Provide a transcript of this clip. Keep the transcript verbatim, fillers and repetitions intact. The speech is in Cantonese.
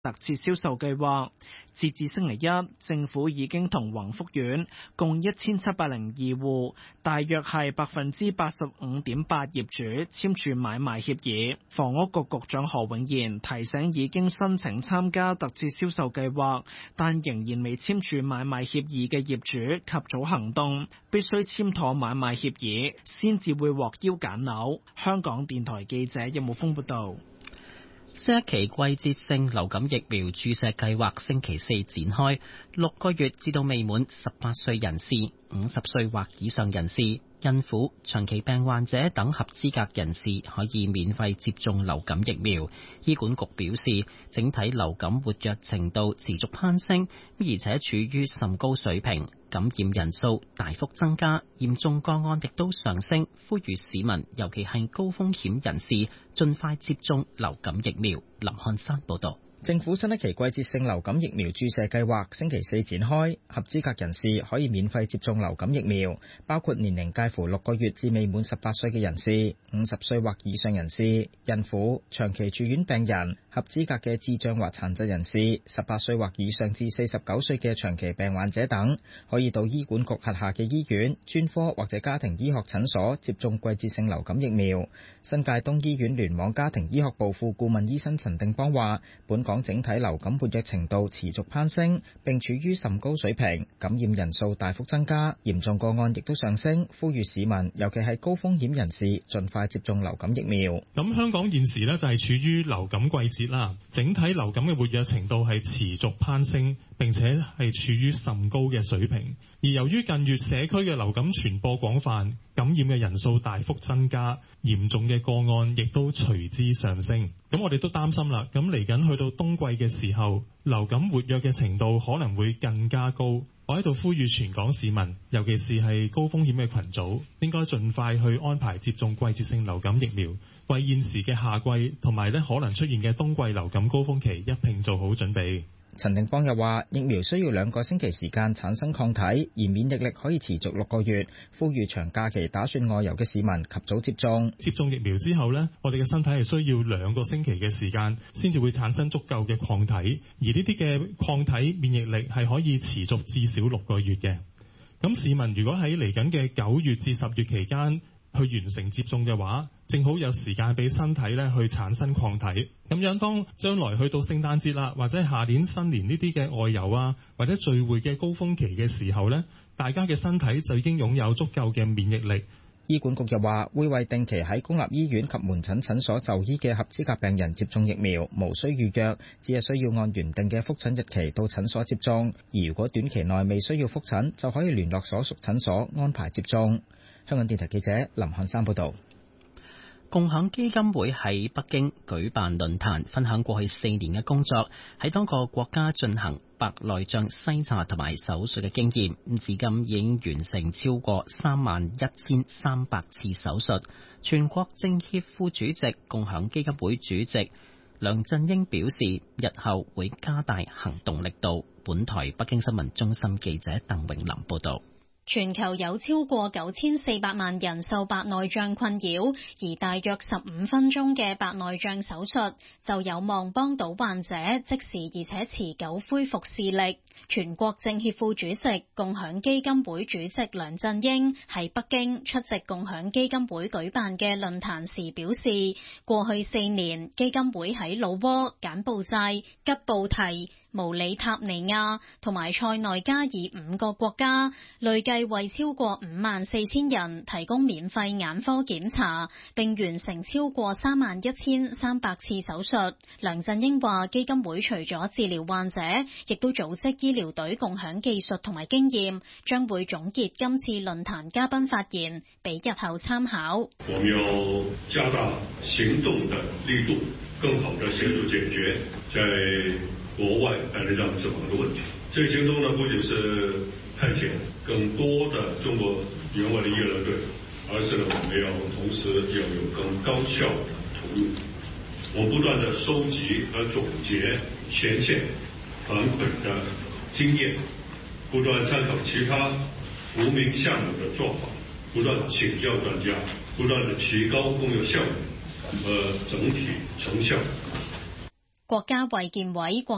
特設銷售計劃。截至星期一，政府已經同宏福苑共一千七百零二戶，大約係百分之八十五點八業主簽署買賣協議。房屋局局長何永賢提醒已經申請參加特設銷售計劃，但仍然未簽署買賣協議嘅業主及早行動，必須簽妥買賣協議先至會獲邀揀樓。香港電台記者任武峰報道。 新一期季節性流感疫苗注射計劃星期四展開，六個月至到未滿十八歲人士、五十歲或以上人士、孕婦、長期病患者等合資格人士可以免費接種流感疫苗。醫管局表示，整體流感活躍程度持續攀升，而且處於甚高水平，感染人數大幅增加，嚴重個案亦都上升，呼籲市民，尤其係高風險人士，盡快接種流感疫苗。林漢山報道。 政府新一期季節性流感疫苗注射計劃星期四展開，合資格人士可以免費接種流感疫苗，包括年齡介乎六個月至未滿十八歲嘅人士、五十歲或以上人士、孕婦、長期住院病人、合資格嘅智障或殘疾人士、十八歲或以上至四十九歲嘅長期病患者等，可以到醫管局轄下嘅醫院、專科或者家庭醫學診所接種季節性流感疫苗。新界東醫院聯網家庭醫學部副顧問醫生陳定邦話，本港整體流感活躍程度持續攀升，並處於甚高水平，感染人數大幅增加，嚴重個案亦都上升，呼籲市民，尤其係高風險人士，盡快接種流感疫苗。 咁香港現時呢就係處於流感季節啦，整體流感嘅活躍程度係持續攀升，並且係處於甚高嘅水平。而由於近月社區嘅流感傳播廣泛，感染嘅人數大幅增加，嚴重嘅個案亦都隨之上升。咁我哋都擔心啦，咁嚟緊去到冬季嘅時候，流感活躍嘅程度可能會更加高。我喺度呼籲全港市民，尤其是係高風險嘅群組，應該盡快去安排接種季節性流感疫苗，為現時嘅夏季同埋咧可能出現嘅冬季流感高峰期一併做好準備。 陳定邦又話，疫苗需要兩個星期時間產生抗體，而免疫力可以持續六個月，呼籲長假期打算外遊嘅市民及早接種。 接種疫苗之後呢，我哋嘅身體係需要兩個星期嘅時間先至會產生足夠嘅抗體，而呢啲嘅抗體免疫力係可以持續至少六個月嘅。咁市民如果喺嚟緊嘅九月至十月期間去完成接種嘅話，正好有時間俾身體咧去產生抗體，咁樣當將來去到聖誕節啦，或者下年新年呢啲嘅外遊啊，或者聚會嘅高峰期嘅時候呢，大家嘅身體就已經擁有足夠嘅免疫力。 醫管局又話會為定期喺公立醫院及門診診所就醫嘅合資格病人接種疫苗，無需預約，只係需要按原定嘅覆診日期到診所接種。而如果短期內未需要覆診，就可以聯絡所屬診所安排接種。香港電台記者林漢山報道。 共享基金會喺北京舉辦論壇，分享過去四年嘅工作，喺多個國家進行白內障篩查同埋手術嘅經驗，至今已經完成超過三萬一千三百次手術。全國政協副主席、共享基金會主席梁振英表示，日後會加大行動力度。本台北京新聞中心記者鄧永林報道。 全球有超過九千四百萬人受白內障困擾，而大約十五分鐘嘅白內障手術就有望幫到患者即時而且持久恢復視力。全國政協副主席、共享基金會主席梁振英喺北京出席共享基金會舉辦嘅論壇時表示，過去四年基金會喺老撾、柬埔寨、吉布提、毛里塔尼亞同埋塞內加爾五個國家，累計為超過五萬四千人提供免費眼科檢查，並完成超過三萬一千三百次手術。梁振英話，基金會除咗治療患者，亦都組織醫療隊共享技術同埋經驗，將會總結今次論壇嘉賓發言，俾日後參考。 我們要加大行動的力度，更好地協助解決在國外白內障死亡的問題。這個行動呢，不僅是派遣更多的中國援外的醫療隊，而是呢，我們要同時要有更高效的投入。我不斷地收集和總結前線返本的經驗，不斷參考其他扶貧項目的狀況，不斷請教專家，不斷地提高工作效率和整體成效。 國家衛健委國